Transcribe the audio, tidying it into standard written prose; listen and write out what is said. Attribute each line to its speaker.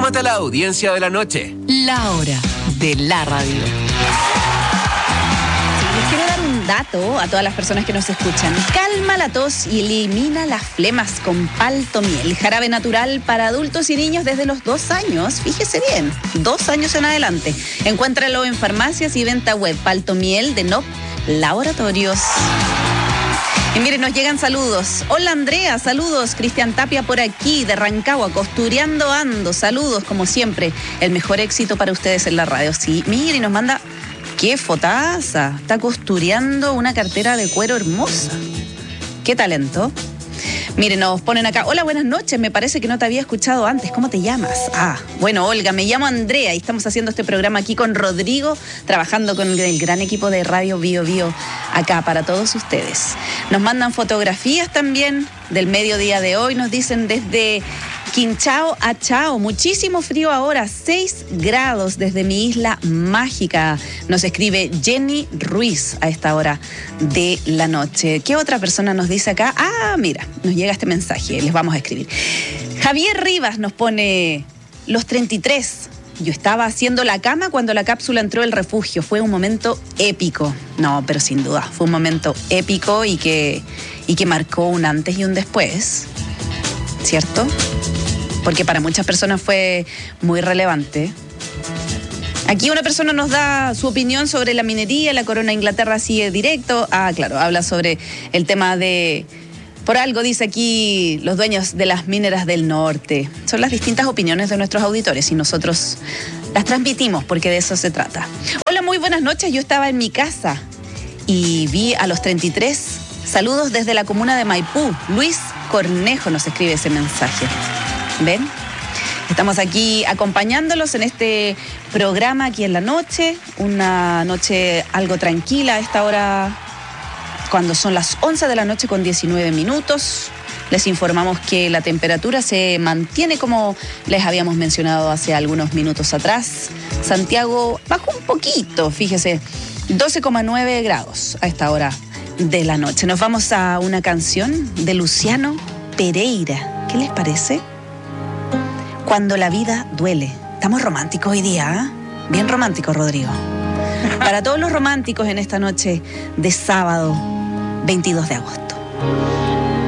Speaker 1: Súmate a la audiencia de la noche.
Speaker 2: La hora de la radio.
Speaker 3: Les quiero dar un dato a todas las personas que nos escuchan. Calma la tos y elimina las flemas con Paltomiel. Jarabe natural para adultos y niños desde los 2 años. Fíjese bien, 2 años en adelante. Encuéntralo en farmacias y venta web. Paltomiel de NOP Laboratorios. Y miren, nos llegan saludos. Hola Andrea, saludos. Cristian Tapia por aquí, de Rancagua, costureando ando. Saludos, como siempre. El mejor éxito para ustedes en la radio. Sí, mire, y nos manda... ¡Qué fotaza! Está costureando una cartera de cuero hermosa. ¡Qué talento! Miren, nos ponen acá. Hola, buenas noches. Me parece que no te había escuchado antes. ¿Cómo te llamas? Bueno, Olga, me llamo Andrea y estamos haciendo este programa aquí con Rodrigo, trabajando con el gran equipo de Radio Bio Bio acá para todos ustedes. Nos mandan fotografías también del mediodía de hoy. Nos dicen desde Quinchao a Chao. Muchísimo frío ahora, 6 grados desde mi isla mágica. Nos escribe Jenny Ruiz a esta hora de la noche. ¿Qué otra persona nos dice acá? Mira, nos llega este mensaje, les vamos a escribir. Javier Rivas nos pone los 33. Yo estaba haciendo la cama cuando la cápsula entró al refugio. Fue un momento épico. No, pero sin duda, fue un momento épico y que marcó un antes y un después. ¿Cierto? Porque para muchas personas fue muy relevante. Aquí una persona nos da su opinión sobre la minería, la corona de Inglaterra sigue directo. Claro, habla sobre el tema de... Por algo dice aquí los dueños de las mineras del norte. Son las distintas opiniones de nuestros auditores y nosotros las transmitimos porque de eso se trata. Hola, muy buenas noches. Yo estaba en mi casa y vi a los 33. Saludos desde la comuna de Maipú. Luis Cornejo nos escribe ese mensaje. ¿Ven? Estamos aquí acompañándolos en este programa aquí en la noche. Una noche algo tranquila a esta hora, cuando son las 11 de la noche con 19 minutos. Les informamos que la temperatura se mantiene como les habíamos mencionado hace algunos minutos atrás. Santiago bajó un poquito, fíjese, 12,9 grados a esta hora de la noche. Nos vamos a una canción de Luciano Pereira. ¿Qué les parece? Cuando la vida duele. Estamos románticos hoy día, ¿eh? Bien románticos, Rodrigo. Para todos los románticos en esta noche de sábado 22 de agosto.